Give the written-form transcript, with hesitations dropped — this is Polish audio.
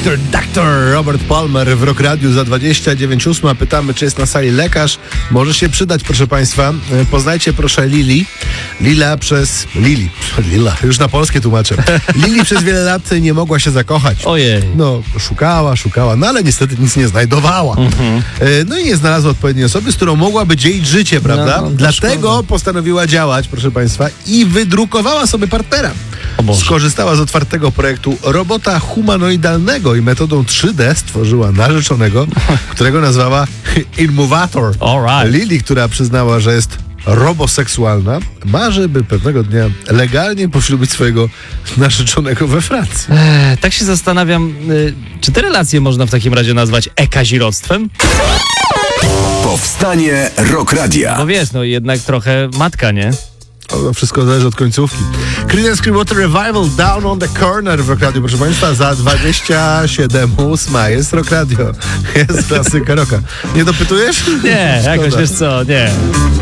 Dr. Robert Palmer w Rock Radiu za 29:08. Pytamy, czy jest na sali lekarz. Może się przydać, proszę Państwa. Poznajcie proszę Lili, już na polskie tłumaczę. Lili przez wiele lat nie mogła się zakochać. Ojej. No, szukała, no ale niestety nic nie znajdowała. No i nie znalazła odpowiedniej osoby, z którą mogłaby dzielić życie, prawda? No, Dlatego postanowiła działać, proszę Państwa, i wydrukowała sobie partnera. O Boże. Skorzystała z otwartego projektu robota humanoidalnego i metodą 3D stworzyła narzeczonego, którego nazwała Inmovator. Alright. Lili, która przyznała, że jest roboseksualna, marzy, by pewnego dnia legalnie poślubić swojego narzeczonego we Francji. Tak się zastanawiam, czy te relacje można w takim razie nazwać ekazirostwem? Powstanie Rock Radia. No wiesz, no jednak trochę matka, nie? To wszystko zależy od końcówki. Creedence Clearwater Revival, Down on the Corner w Rock Radio, proszę Państwa, za 27:08 jest Rock Radio. Jest klasyka rocka. Nie dopytujesz? Nie, jakoś Szkoda. wiesz co, nie.